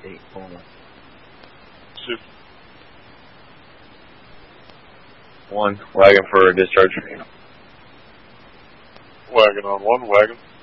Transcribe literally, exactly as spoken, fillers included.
eight four. Two. One, wagon for discharge. Wagon on one, wagon.